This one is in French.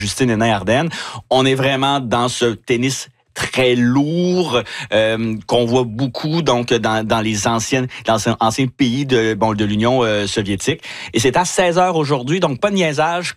Justine Henin-Ardenne. On est vraiment dans ce tennis très lourd qu'on voit beaucoup donc dans les anciens pays de l'Union soviétique. Et c'est à 16h aujourd'hui, donc pas de niaisage.